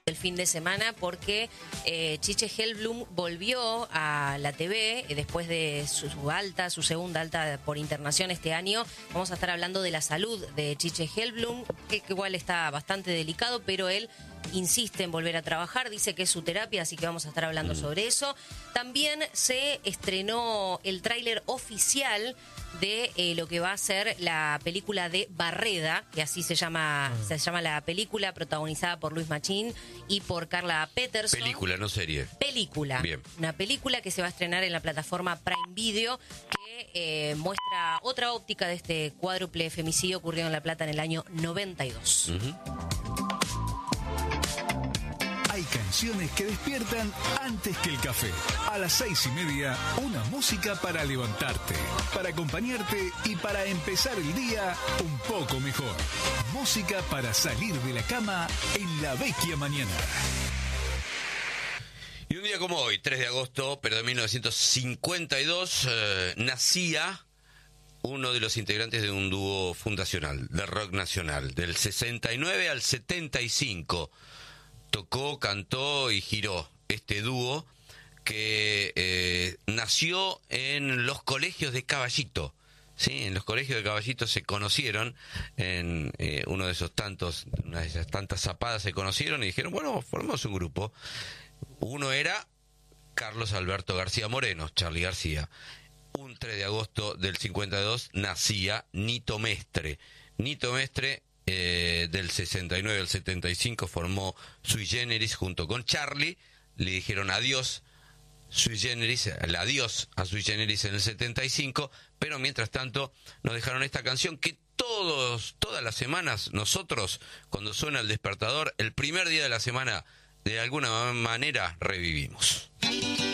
el fin de semana porque Chiche Hellblum volvió a la TV después de su segunda alta por internación este año. Vamos a estar hablando de la salud de Chiche Hellblum, que igual está bastante delicado, pero él insiste en volver a trabajar, dice que es su terapia, así que vamos a estar hablando sobre eso. También se estrenó el tráiler oficial de lo que va a ser la película de Barreda, que así se llama la película, protagonizada por Luis Machín y por Carla Peterson. Película, no serie. Película. Bien. Una película que se va a estrenar en la plataforma Prime Video, que muestra otra óptica de este cuádruple femicidio ocurrido en La Plata en el año 92. Hay canciones que despiertan antes que el café. A las 6:30, una música para levantarte, para acompañarte y para empezar el día un poco mejor. Música para salir de la cama en la vecchia mañana. Y un día como hoy, 3 de agosto, pero de 1952, nacía uno de los integrantes de un dúo fundacional de rock nacional. Del 69 al 75 tocó, cantó y giró este dúo que nació en los colegios de Caballito. Sí, en los colegios de Caballito se conocieron, en una de esas tantas zapadas se conocieron y dijeron, bueno, formamos un grupo. Uno era Carlos Alberto García Moreno, Charly García. Un 3 de agosto del 52 nacía Nito Mestre. Nito Mestre, del 69 al 75, formó Sui Generis junto con Charly. Le dijeron adiós Sui Generis, el adiós a Sui Generis en el 75, pero mientras tanto nos dejaron esta canción que todas las semanas nosotros, cuando suena el despertador, el primer día de la semana, de alguna manera revivimos.